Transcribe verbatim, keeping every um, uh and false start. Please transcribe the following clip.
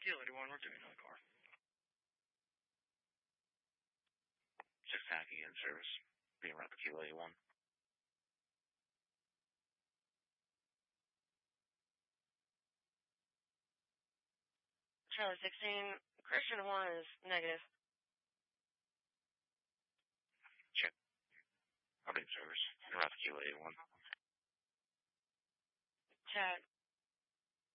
Kilo eighty-one, we're doing another car. Six Tacky in service. Being around for Kilo eighty-one. Charlie sixteen, Christian Horn is negative. Check. I'll be in service. Being around for Kilo eighty-one. Chad,